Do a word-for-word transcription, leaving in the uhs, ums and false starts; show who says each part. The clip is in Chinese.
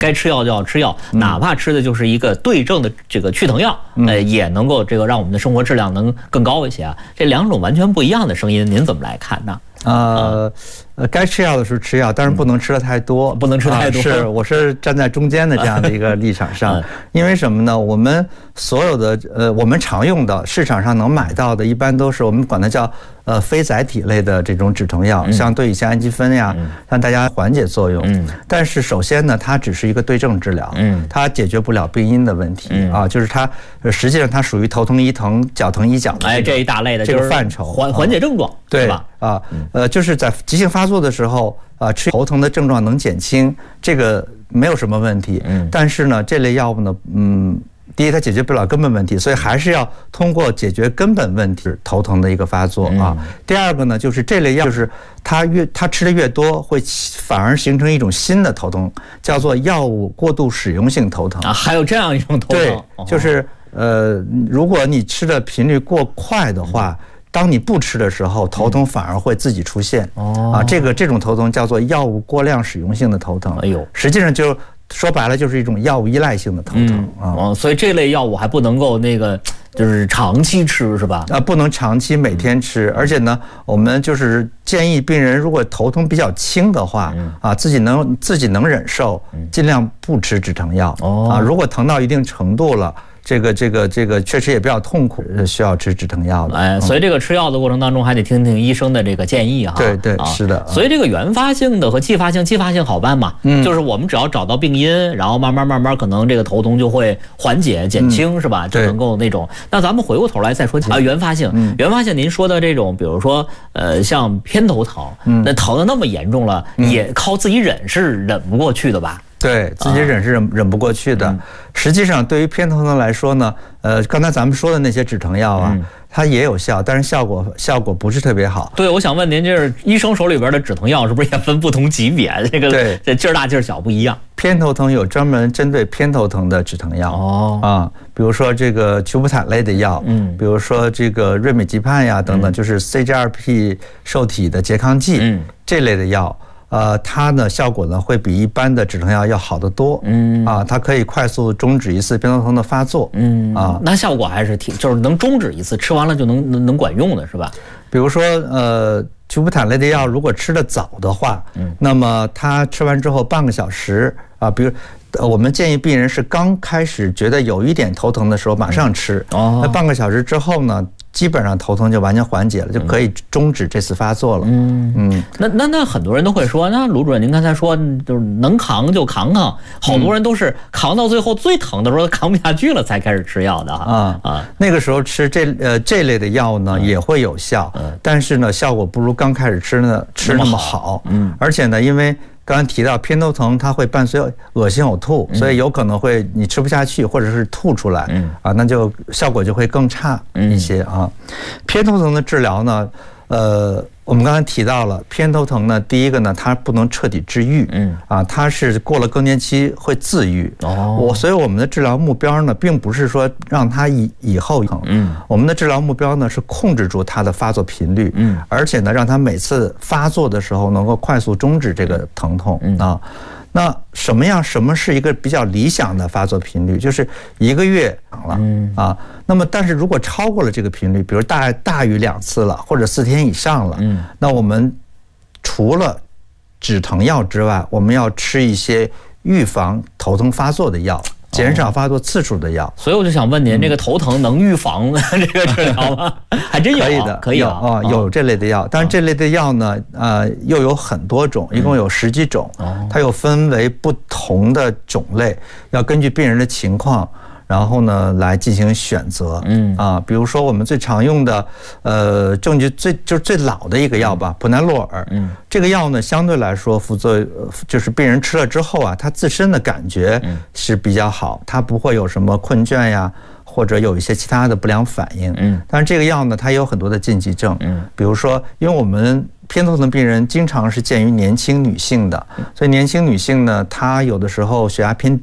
Speaker 1: 该吃药就要吃药，哪怕吃的就是一个对症的这个去疼药，呃，也能够这个让我们的生活质量能更高一些啊。这两种完全不一样的声音，您怎么来看呢？
Speaker 2: 呃，呃，该吃药的时候吃药，但是不能吃的太多，
Speaker 1: 不能吃太多。
Speaker 2: 啊、是，我是站在中间的这样的一个立场上，因为什么呢？我们所有的呃，我们常用的市场上能买到的，一般都是我们管它叫呃非载体类的这种止疼药，嗯、像对乙酰氨基酚呀，让大家缓解作用。嗯。但是首先呢，它只是一个对症治疗，嗯，它解决不了病因的问题、嗯、啊，就是它实际上它属于头疼医疼、脚疼医脚的、
Speaker 1: 哎、这一大类的
Speaker 2: 这个范畴，
Speaker 1: 缓缓解症状，
Speaker 2: 对
Speaker 1: 吧？
Speaker 2: 啊，呃，就是在急性发作的时候啊，吃头疼的症状能减轻，这个没有什么问题。嗯，但是呢，这类药物呢，嗯，第一它解决不了根本问题，所以还是要通过解决根本问题，头疼的一个发作啊。第二个呢，就是这类药就是它越它吃的越多，会反而形成一种新的头疼，叫做药物过度使用性头疼
Speaker 1: 啊，还有这样一种头疼，
Speaker 2: 对，就是呃，如果你吃的频率过快的话。当你不吃的时候，头疼反而会自己出现。哦，啊，这个这种头疼叫做药物过量使用性的头疼。哎呦，实际上就说白了就是一种药物依赖性的头疼啊。
Speaker 1: 哦，所以这类药物还不能够那个就是长期吃是吧？
Speaker 2: 啊，不能长期每天吃，而且呢，我们就是建议病人如果头疼比较轻的话，啊，自己能自己能忍受，尽量不吃止疼药。哦，啊，如果疼到一定程度了。这个这个这个确实也比较痛苦，需要吃止疼药的。
Speaker 1: 哎，所以这个吃药的过程当中还得听听医生的这个建议哈。
Speaker 2: 对对，是的。
Speaker 1: 所以这个原发性的和继发性，继发性好办嘛，嗯，就是我们只要找到病因，然后慢慢慢慢可能这个头疼就会缓解减轻，是吧？就能够那种。那咱们回过头来再说啊，原发性，原发性您说的这种，比如说呃像偏头疼，那疼的那么严重了，也靠自己忍是忍不过去的吧？
Speaker 2: 对自己忍是忍忍不过去的。嗯、实际上，对于偏头疼来说呢，呃，刚才咱们说的那些止疼药啊，嗯、它也有效，但是效果效果不是特别好。
Speaker 1: 对，我想问您，就是医生手里边的止疼药是不是也分不同级别？这个对，这劲儿大劲儿小不一样。
Speaker 2: 偏头疼有专门针对偏头疼的止疼药哦啊，比如说这个曲补坦类的药，嗯，比如说这个瑞美吉盼呀等等，嗯、就是 C G 二 P 受体的拮抗剂，嗯，这类的药。呃，它呢效果呢会比一般的止疼药要好得多，嗯啊，它可以快速终止一次偏头疼的发作，嗯啊，
Speaker 1: 那效果还是挺，就是能终止一次，吃完了就能能能管用的是吧？
Speaker 2: 比如说呃，曲补坦类的药，如果吃得早的话，嗯，那么它吃完之后半个小时啊，比如。呃，我们建议病人是刚开始觉得有一点头疼的时候马上吃，哦，那半个小时之后呢，基本上头疼就完全缓解了，就可以终止这次发作了。嗯
Speaker 1: 嗯，那那那很多人都会说，那卢主任您刚才说就是能扛就扛扛，好多人都是扛到最后最疼的时候扛不下去了才开始吃药的啊
Speaker 2: 啊，那个时候吃这呃这类的药呢也会有效，但是呢效果不如刚开始吃呢吃那么好。嗯，而且呢因为。刚刚提到偏头疼，它会伴随恶心呕吐，所以有可能会你吃不下去，或者是吐出来，嗯啊，那就效果就会更差一些啊。偏头疼的治疗呢，呃，我们刚才提到了偏头疼呢，第一个呢，它不能彻底治愈，嗯啊，它是过了更年期会自愈。哦，我所以我们的治疗目标呢，并不是说让它以以后疼，嗯，我们的治疗目标呢是控制住它的发作频率，嗯，而且呢，让它每次发作的时候能够快速终止这个疼痛啊。那什么样？什么是一个比较理想的发作频率？就是一个月了啊。那么，但是如果超过了这个频率，比如大大于两次了，或者四天以上了，嗯，那我们除了止疼药之外，我们要吃一些预防头疼发作的药。减少发作次数的药，
Speaker 1: 所以我就想问您，这个头疼能预防这个治疗吗？还真有，
Speaker 2: 可以的，
Speaker 1: 可以
Speaker 2: 啊，有这类的药。但是这类的药呢，呃，又有很多种，一共有十几种，它又分为不同的种类，要根据病人的情况。然后呢，来进行选择，嗯啊，比如说我们最常用的，呃，证据最就是最老的一个药吧，普奈洛尔，嗯，这个药呢，相对来说副作用就是病人吃了之后啊，他自身的感觉是比较好，他不会有什么困倦呀，或者有一些其他的不良反应，嗯，但是这个药呢，它也有很多的禁忌症，嗯，比如说，因为我们偏头疼病人经常是见于年轻女性的，所以年轻女性呢，她有的时候血压偏